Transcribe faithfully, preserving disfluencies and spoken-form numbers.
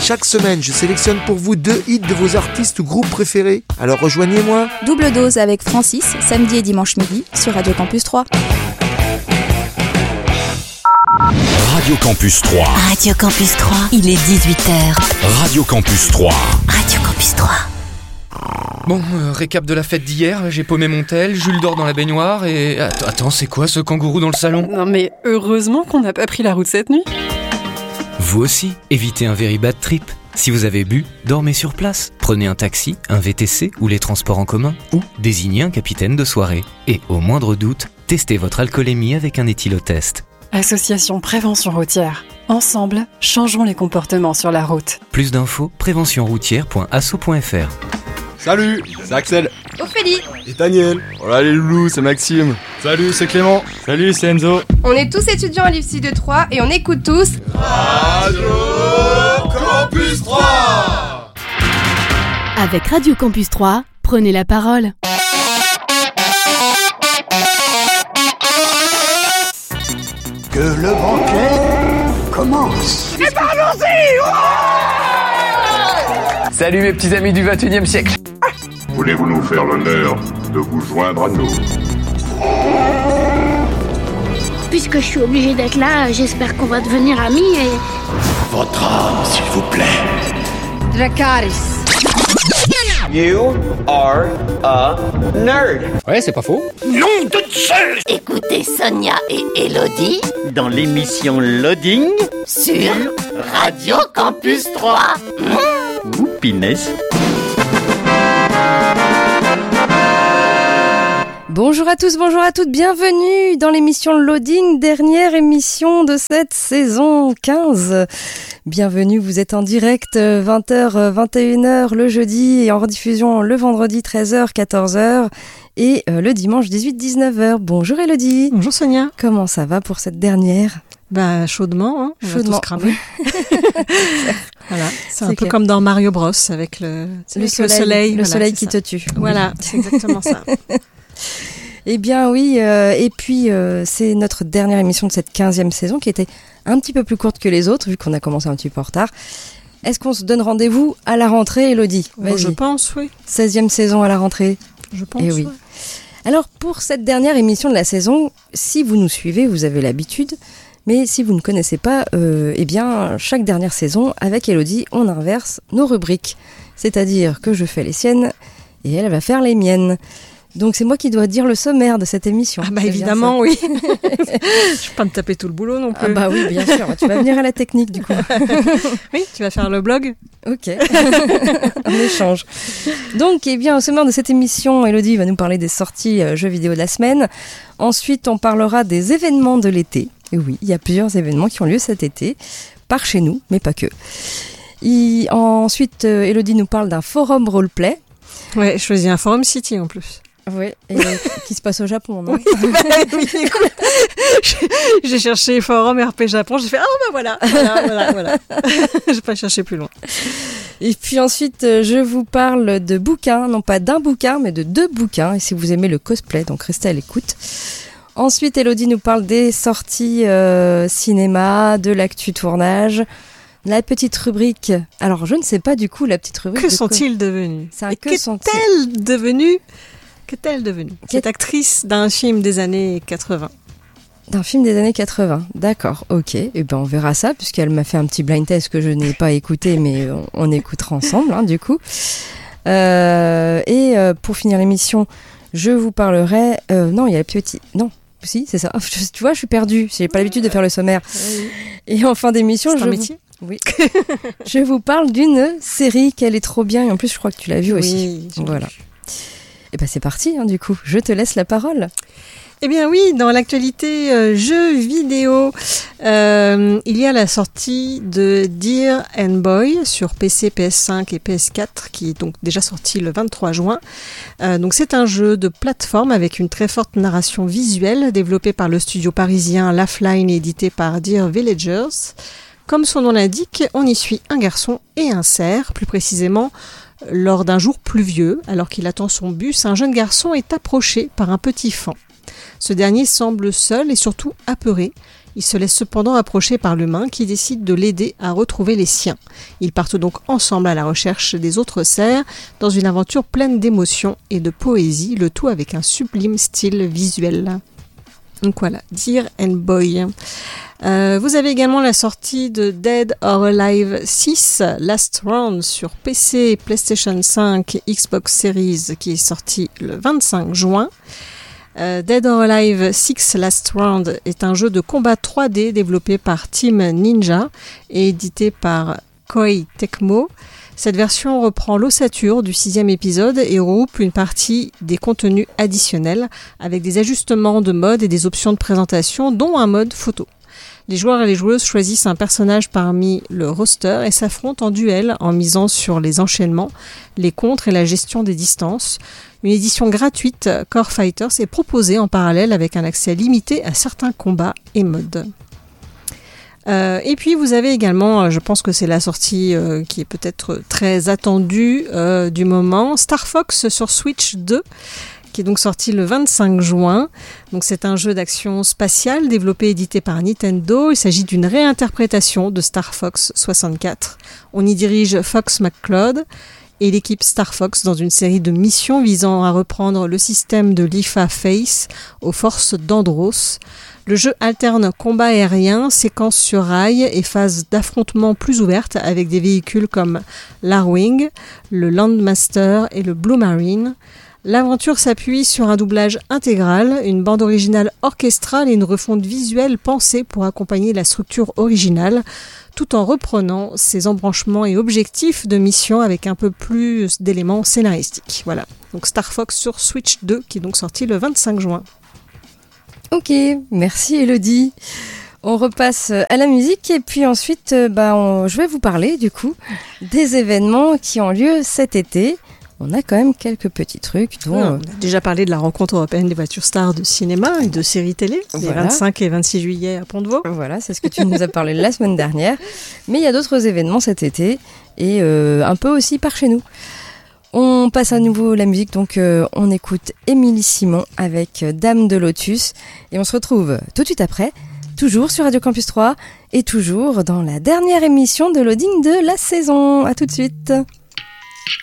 Chaque semaine, je sélectionne pour vous deux hits de vos artistes ou groupes préférés. Alors rejoignez-moi. Double dose avec Francis, samedi et dimanche midi sur Radio Campus trois. Radio Campus trois. Radio Campus trois. Il est dix-huit heures. Radio Campus trois. Radio Campus trois. Bon, euh, récap de la fête d'hier, j'ai paumé mon tel, Jules dort dans la baignoire et... Attends, attends, c'est quoi ce kangourou dans le salon ? Non mais heureusement qu'on n'a pas pris la route cette nuit. Vous aussi, évitez un very bad trip. Si vous avez bu, dormez sur place. Prenez un taxi, un V T C ou les transports en commun, ou désignez un capitaine de soirée. Et au moindre doute, testez votre alcoolémie avec un éthylotest. Association Prévention Routière. Ensemble, changeons les comportements sur la route. Plus d'infos, prévention routière point asso point f r. Salut, c'est Axel. Ophélie. Et Daniel. Voilà les loulous, c'est Maxime. Salut, c'est Clément. Salut, c'est Enzo. On est tous étudiants à l'I F C de Troyes et on écoute tous Radio Campus trois. Avec Radio Campus trois, prenez la parole. Que le banquet commence. Et parlons-y. Oh Salut mes petits amis du vingt et unième siècle. Voulez-vous nous faire l'honneur de vous joindre à nous? Puisque je suis obligé d'être là, j'espère qu'on va devenir amis et... Votre âme, s'il vous plaît. Dracarys. You are a nerd. Ouais, c'est pas faux. Nom de Dieu. Écoutez Sonia et Elodie dans l'émission Loading sur Radio Campus trois. Mmh. Ouh, pinesse. Bonjour à tous, bonjour à toutes, bienvenue dans l'émission Loading, dernière émission de cette saison quinze. Bienvenue, vous êtes en direct vingt heures, vingt et une heures le jeudi et en rediffusion le vendredi treize heures, quatorze heures et le dimanche dix-huit dix-neuf heures. Bonjour Elodie. Bonjour Sonia. Comment ça va pour cette dernière ? Bah chaudement, hein. On chaudement. Va tous cramer. Voilà, c'est, c'est un clair. Peu comme dans Mario Bros avec le, le avec soleil, le soleil, le voilà, soleil qui ça. te tue. Voilà, c'est exactement ça. Eh bien oui, euh, et puis euh, c'est notre dernière émission de cette quinzième saison qui était un petit peu plus courte que les autres vu qu'on a commencé un petit peu en retard. Est-ce qu'on se donne rendez-vous à la rentrée, Elodie ? Vas-y. Je pense, oui. seizième saison à la rentrée. Je pense, eh oui. oui. Alors pour cette dernière émission de la saison, si vous nous suivez, vous avez l'habitude, mais si vous ne connaissez pas, euh, eh bien chaque dernière saison, avec Elodie, on inverse nos rubriques. C'est-à-dire que je fais les siennes et elle va faire les miennes. Donc c'est moi qui dois dire le sommaire de cette émission. Ah bah évidemment, oui. Je vais pas me taper tout le boulot non plus. Ah bah oui, bien sûr. Tu vas venir à la technique du coup. Oui, tu vas faire le blog. Ok. On échange. Donc, eh bien, au sommaire de cette émission, Elodie va nous parler des sorties euh, jeux vidéo de la semaine. Ensuite, on parlera des événements de l'été. Et oui, il y a plusieurs événements qui ont lieu cet été, par chez nous, mais pas que. Et ensuite, euh, Elodie nous parle d'un forum roleplay. Ouais, je choisis un forum city en plus. Oui, et qui se passe au Japon, non ? Oui, bah, oui, écoute, j'ai cherché forum R P Japon, j'ai fait ah bah voilà, voilà, voilà, voilà. Je vais pas chercher plus loin. Et puis ensuite, je vous parle de bouquins, non pas d'un bouquin, mais de deux bouquins. Et si vous aimez le cosplay, donc restez à l'écoute. Ensuite, Elodie nous parle des sorties euh, cinéma, de l'actu tournage. La petite rubrique. Alors, je ne sais pas du coup la petite rubrique. Que de sont-ils quoi devenus ? C'est un Et que qu'est-elle devenue Qu'est-elle devenue Cette actrice d'un film des années quatre-vingts. D'un film des années quatre-vingts, d'accord, ok. Et ben on verra ça, puisqu'elle m'a fait un petit blind test que je n'ai pas écouté, mais on, on écoutera ensemble, hein, du coup. Euh, et euh, pour finir l'émission, je vous parlerai... Euh, non, il y a la petite... Non, si, c'est ça. Je, tu vois, je suis perdue. J'ai pas l'habitude de faire le sommaire. Oui. Et en fin d'émission, c'est je un vous... métier. Oui. Je vous parle d'une série qu'elle est trop bien. Et en plus, je crois que tu l'as vue aussi. Oui, voilà. Et ben c'est parti, hein, du coup. Je te laisse la parole. Eh bien oui, dans l'actualité euh, jeux vidéo, euh, il y a la sortie de Dear and Boy sur P C, P S cinq et P S quatre qui est donc déjà sorti le vingt-trois juin. Euh, donc c'est un jeu de plateforme avec une très forte narration visuelle développé par le studio parisien Laugh-Line et édité par Dear Villagers. Comme son nom l'indique, on y suit un garçon et un cerf, plus précisément. Lors d'un jour pluvieux, alors qu'il attend son bus, un jeune garçon est approché par un petit faon. Ce dernier semble seul et surtout apeuré. Il se laisse cependant approcher par l'humain qui décide de l'aider à retrouver les siens. Ils partent donc ensemble à la recherche des autres cerfs dans une aventure pleine d'émotions et de poésie, le tout avec un sublime style visuel. Donc voilà, Deer and Boy. Euh, vous avez également la sortie de Dead or Alive six, Last Round sur P C, PlayStation cinq, Xbox Series qui est sorti le vingt-cinq juin. Euh, Dead or Alive six Last Round est un jeu de combat trois D développé par Team Ninja et édité par Koei Tecmo. Cette version reprend l'ossature du sixième épisode et regroupe une partie des contenus additionnels avec des ajustements de mode et des options de présentation, dont un mode photo. Les joueurs et les joueuses choisissent un personnage parmi le roster et s'affrontent en duel en misant sur les enchaînements, les contres et la gestion des distances. Une édition gratuite Core Fighters est proposée en parallèle avec un accès limité à certains combats et modes. Euh, et puis vous avez également, je pense que c'est la sortie euh, qui est peut-être très attendue euh, du moment, Star Fox sur Switch deux, qui est donc sorti le vingt-cinq juin. Donc c'est un jeu d'action spatiale développé et édité par Nintendo. Il s'agit d'une réinterprétation de Star Fox soixante-quatre. On y dirige Fox McCloud et l'équipe Star Fox dans une série de missions visant à reprendre le système de l'I F A Face aux forces d'Andros. Le jeu alterne combat aérien, séquences sur rail et phases d'affrontement plus ouvertes avec des véhicules comme l'Arwing, le Landmaster et le Blue Marine. L'aventure s'appuie sur un doublage intégral, une bande originale orchestrale et une refonte visuelle pensée pour accompagner la structure originale, tout en reprenant ses embranchements et objectifs de mission avec un peu plus d'éléments scénaristiques. Voilà, donc Star Fox sur Switch deux qui est donc sorti le vingt-cinq juin. Ok, merci Elodie. On repasse à la musique et puis ensuite, bah, on, je vais vous parler du coup des événements qui ont lieu cet été. On a quand même quelques petits trucs. Dont, ouais, on a déjà parlé de la rencontre européenne des voitures stars de cinéma et de séries télé, voilà. Les vingt-cinq et vingt-six juillet à Pont-de-Vaux. Voilà, c'est ce que tu nous as parlé la semaine dernière. Mais il y a d'autres événements cet été et euh, un peu aussi par chez nous. On passe à nouveau la musique, donc euh, on écoute Émilie Simon avec Dame de Lotus et on se retrouve tout de suite après, toujours sur Radio Campus trois et toujours dans la dernière émission de loading de la saison. À tout de suite.